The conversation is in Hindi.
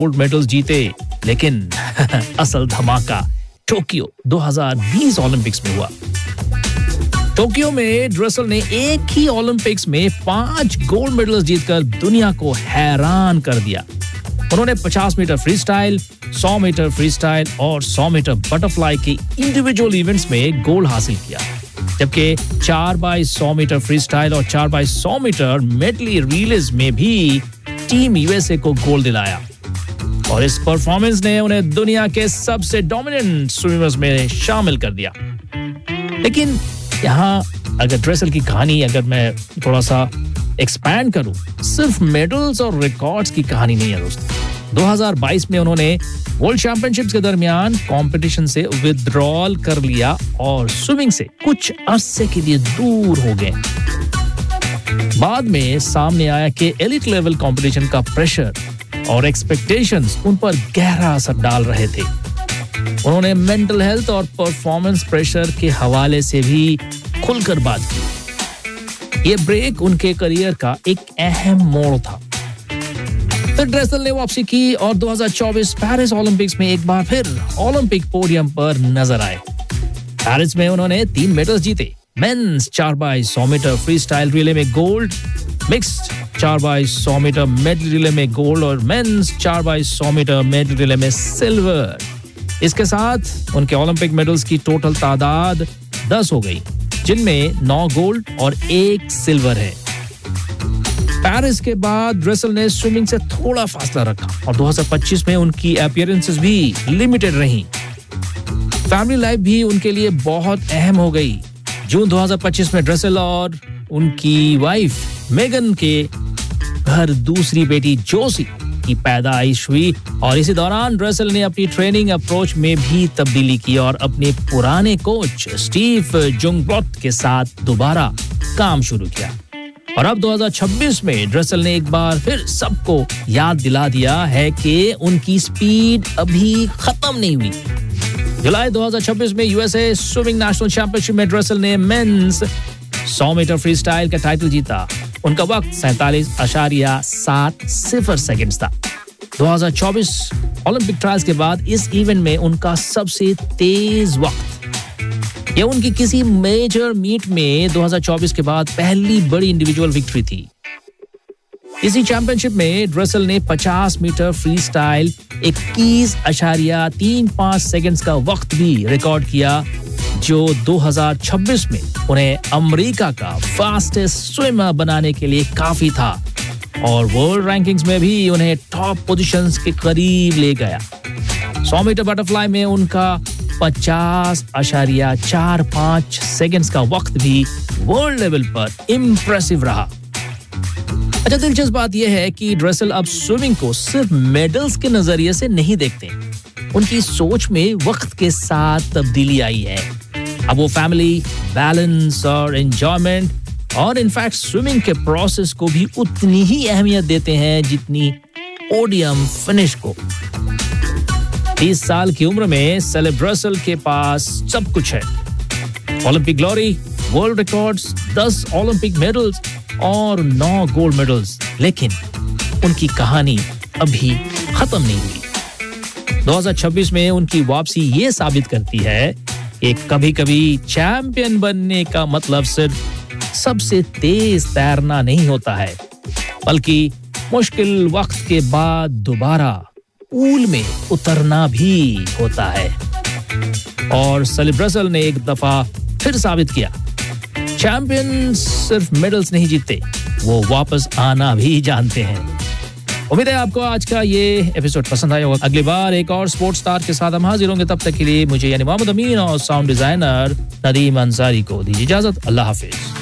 गोल्ड मेडल्स जीते, लेकिन असल धमाका टोक्यो 2020 ओलंपिक्स में हुआ। टोक्यो में ड्रेसल ने एक ही ओलंपिक्स में 5 गोल्ड मेडल्स जीतकर दुनिया को हैरान कर दिया। उन्होंने 50 metre free style, 100 metre free style और 100 मीटर बटरफ्लाई के इंडिविजुअल इवेंट्स में गोल्ड हासिल किया, जबकि 4x100 मीटर फ्री स्टाइल और 4x100 मीटर मेडली रिलेज में भी टीम यूएसए को गोल्ड दिलाया। और इस परफॉर्मेंस ने उन्हें दुनिया के सबसे डोमिनेंट स्विमर्स में शामिल कर दिया। लेकिन यहाँ अगर ड्रेसल की कहानी अगर मैं थोड़ा सा एक्सपैंड करूं, सिर्फ मेडल्स और रिकॉर्ड्स की कहानी नहीं है दोस्तों। 2022 में उन्होंने वर्ल्ड चैंपियनशिप्स के दरमियान कंपटीशन से विथड्रॉल कर लिया और स्विमिंग से कुछ अरसे के लिए दूर हो गए। बाद में सामने आया कि एलिट लेवल कंपटीशन का प्रेशर और एक्सपेक्टेशंस उन पर गहरा असर डाल रहे थे। उन्होंने मेंटल हेल्थ और परफॉर्मेंस प्रेशर के हवाले से भी खुलकर बात की। ये ब्रेक उनके करियर का एक अहम मोड़ था। फिर ड्रेसल ने वापसी की और 2024 पेरिस ओलंपिक्स में एक बार फिर ओलंपिक पोडियम पर नजर आए। पेरिस में उन्होंने 3 मेडल्स जीते। Mains 4x100 metre free style relay में gold, mixed 4x100 metre medal relay में गोल्ड और mains 4x100 metre medal relay में सिल्वर। इसके साथ उनके ओलंपिक मेडल्स की टोटल तादाद 10 हो गई, जिनमें 9 गोल्ड और 1 सिल्वर है। पेरिस के बाद ड्रेसल ने स्विमिंग से थोड़ा फासला रखा और 2025 में उनकी अपीयरेंसेस भी लिमिटेड रहीं। फैमिली लाइफ भी उनके लिए बहुत अहम हो गई। जून 2025 में ड्रेसल और उनकी वाइफ मेगन के घर दूसरी बेटी जोसी की पैदाइश हुई और इसी दौरान ड्रेसल ने अपनी ट्रेनिंग अप्रोच में भी तब्दीली की और अपने पुराने कोच स्टीव जुंगब्लॉट के साथ दोबारा काम शुरू किया। और अब 2026 में ड्रेसल ने एक बार फिर सबको याद दिला दिया है कि उनकी स्पीड अभी खत्म नहीं हुई। जुलाई 2026 में यूएसए स्विमिंग नेशनल चैंपियनशिप में ड्रेसल ने मेंस 100 मीटर फ्री स्टाइल का टाइटल जीता। उनका वक्त 47.70 सेकंड्स था। 2024 ओलंपिक ट्रायल्स के बाद इस इवेंट में उनका सबसे तेज वक्त। यह उनकी किसी मेजर मीट में 2024 के बाद पहली बड़ी इंडिविजुअल विक्ट्री थी। इसी चैंपियनशिप में ड्रेसल ने 50 मीटर फ्री स्टाइल 21.35 सेकंड्स का वक्त भी रिकॉर्ड किया, जो 2026 में उन्हें अमेरिका का फास्टेस्ट स्विमर बनाने के लिए काफी था और वर्ल्ड रैंकिंग्स में भी उन्हें टॉप पोजीशंस के करीब ले गया। 100 मीटर बटरफ्लाई में उनका 50.45 सेकंड्स का वक्त भी वर्ल्ड लेवल पर इम्प्रेसिव रहा। अच्छा, दिलचस्प बात यह है कि ड्रेसल अब स्विमिंग को सिर्फ मेडल्स के नजरिए से नहीं देखते। उनकी सोच में वक्त के साथ तब्दीली आई है। अब वो फैमिली, बैलेंस और एंजॉयमेंट और इनफैक्ट स्विमिंग के प्रोसेस को भी उतनी ही अहमियत देते हैं जितनी पोडियम फिनिश को। 30 साल की उम्र में सेलेब ड्रेसल के पास सब कुछ है। Olympic glory, world records, 10 Olympic medals और 9 गोल्ड मेडल्स, लेकिन उनकी कहानी अभी खत्म नहीं हुई। 2026 में उनकी वापसी ये साबित करती है कि कभी-कभी चैंपियन बनने का मतलब सिर्फ सबसे तेज तैरना नहीं होता है, बल्कि मुश्किल वक्त के बाद दोबारा पूल में उतरना भी होता है। और सेलेब ड्रेसल ने एक दफा फिर साबित किया, चैंपियन सिर्फ मेडल्स नहीं जीतते, वो वापस आना भी जानते हैं। उम्मीद है आपको आज का ये एपिसोड पसंद आया होगा। अगली बार एक और स्पोर्ट्स स्टार के साथ हम हाजिर होंगे। तब तक के लिए मुझे यानी मोहम्मद अमीन और साउंड डिजाइनर नदीम अंसारी को दीजिए इजाजत। अल्लाह हाफिज।